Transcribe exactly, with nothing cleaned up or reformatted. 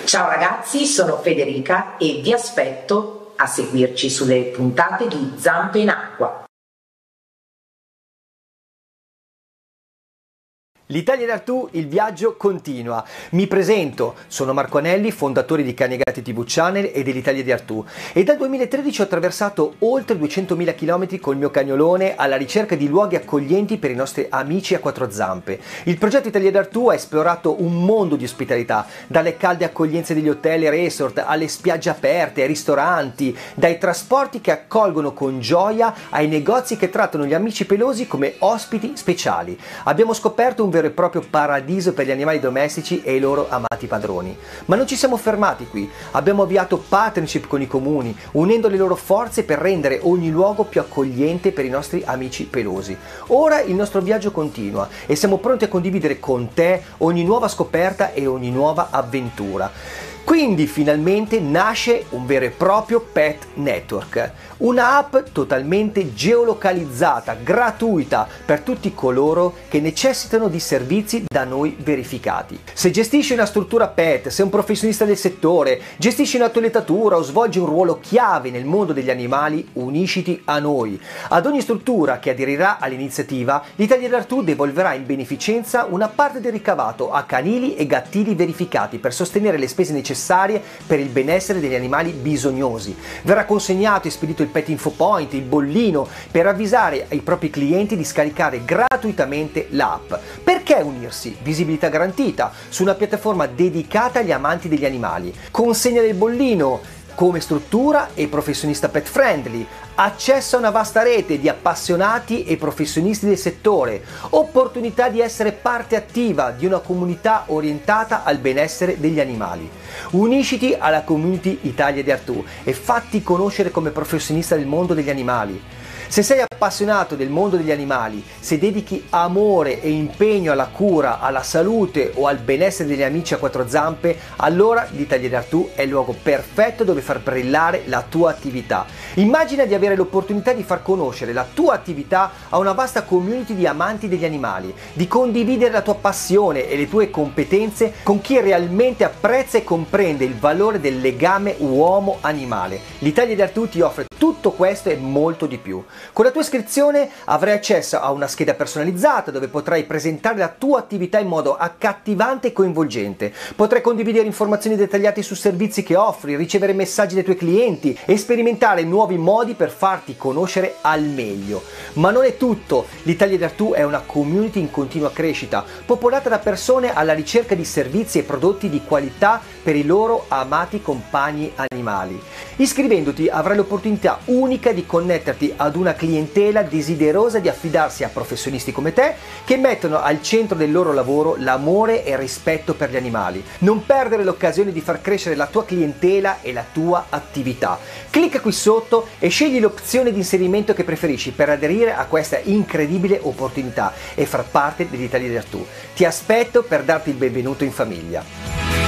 Ciao ragazzi, sono Federica e vi aspetto a seguirci sulle puntate di Zampe in Acqua. L'Italia d'Artù, il viaggio continua. Mi presento, sono Marco Anelli, fondatore di Cani e Gatti tivù Channel e dell'Italia di Artù, e dal duemilatredici ho attraversato oltre duecentomila chilometri col mio cagnolone alla ricerca di luoghi accoglienti per i nostri amici a quattro zampe. Il progetto Italia d'Artù ha esplorato un mondo di ospitalità, dalle calde accoglienze degli hotel e resort alle spiagge aperte, ai ristoranti, dai trasporti che accolgono con gioia ai negozi che trattano gli amici pelosi come ospiti speciali. Abbiamo scoperto un vero e proprio paradiso per gli animali domestici e i loro amati padroni. Ma non ci siamo fermati qui, abbiamo avviato partnership con i comuni, unendo le loro forze per rendere ogni luogo più accogliente per i nostri amici pelosi. Ora il nostro viaggio continua e siamo pronti a condividere con te ogni nuova scoperta e ogni nuova avventura. Quindi finalmente nasce un vero e proprio Pet Network, una app totalmente geolocalizzata, gratuita per tutti coloro che necessitano di servizi da noi verificati. Se gestisci una struttura pet, sei un professionista del settore, gestisci una toilettatura o svolgi un ruolo chiave nel mondo degli animali, unisciti a noi. Ad ogni struttura che aderirà all'iniziativa, l'Italia d'Artù devolverà in beneficenza una parte del ricavato a canili e gattili verificati per sostenere le spese necessarie per il benessere degli animali bisognosi. Verrà consegnato e spedito il Pet Info Point, il bollino, per avvisare ai propri clienti di scaricare gratuitamente l'app. Perché unirsi? Visibilità garantita su una piattaforma dedicata agli amanti degli animali. Consegna del bollino come struttura e professionista pet friendly, accesso a una vasta rete di appassionati e professionisti del settore, opportunità di essere parte attiva di una comunità orientata al benessere degli animali. Unisciti alla community Italia di Artù e fatti conoscere come professionista del mondo degli animali. Se sei appassionato del mondo degli animali, se dedichi amore e impegno alla cura, alla salute o al benessere degli amici a quattro zampe, allora l'Italia d'Artù è il luogo perfetto dove far brillare la tua attività. Immagina di avere l'opportunità di far conoscere la tua attività a una vasta community di amanti degli animali, di condividere la tua passione e le tue competenze con chi realmente apprezza e comprende il valore del legame uomo-animale. L'Italia d'Artù ti offre tutto questo e molto di più. Con la tua iscrizione avrai accesso a una scheda personalizzata dove potrai presentare la tua attività in modo accattivante e coinvolgente. Potrai condividere informazioni dettagliate su servizi che offri, ricevere messaggi dai tuoi clienti e sperimentare nuovi modi per farti conoscere al meglio. Ma non è tutto. L'Italia d'Artù è una community in continua crescita, popolata da persone alla ricerca di servizi e prodotti di qualità per i loro amati compagni animali. Iscrivendoti avrai l'opportunità unica di connetterti ad una clientela desiderosa di affidarsi a professionisti come te che mettono al centro del loro lavoro l'amore e il rispetto per gli animali. Non perdere l'occasione di far crescere la tua clientela e la tua attività. Clicca qui sotto e scegli l'opzione di inserimento che preferisci per aderire a questa incredibile opportunità e far parte dell'Italia d'Artù. Ti aspetto per darti il benvenuto in famiglia.